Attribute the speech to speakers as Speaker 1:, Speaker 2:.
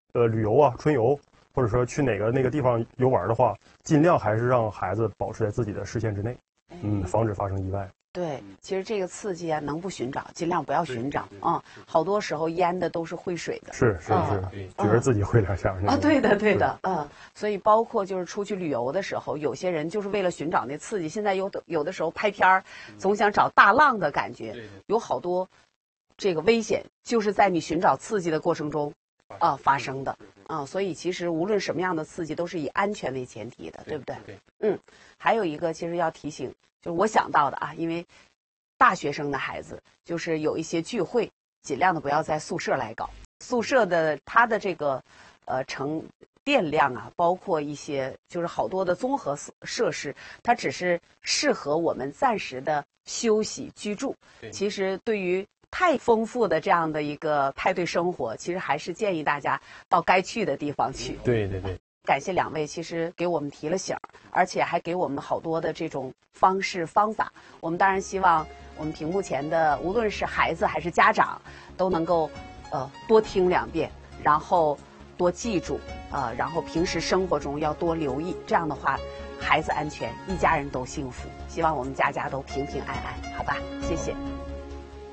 Speaker 1: 旅游啊、春游，或者说去哪个地方游玩的话，尽量还是让孩子保持在自己的视线之内，防止发生意外。
Speaker 2: 对，其实这个刺激啊，能不寻找尽量不要寻找啊。好多时候淹的都是会水的，
Speaker 1: 是，觉得自己会两下
Speaker 2: 啊，对的，所以包括就是出去旅游的时候，有些人就是为了寻找那刺激，现在有的时候拍片儿，总想找大浪的感觉，有好多这个危险就是在你寻找刺激的过程中发生的啊。所以其实无论什么样的刺激，都是以安全为前提的，对不对？还有一个其实要提醒。就是我想到的啊，因为大学生的孩子就是有一些聚会，尽量的不要在宿舍来搞。宿舍的它的这个成电量啊，包括一些就是好多的综合设施，它只是适合我们暂时的休息居住。其实对于太丰富的这样的一个派对生活，其实还是建议大家到该去的地方去。
Speaker 1: 对。
Speaker 2: 感谢两位，其实给我们提了醒儿，而且还给我们好多的这种方式方法。我们当然希望我们屏幕前的无论是孩子还是家长，都能够多听2遍，然后多记住然后平时生活中要多留意。这样的话，孩子安全，一家人都幸福。希望我们家家都平平安安，好吧？谢谢。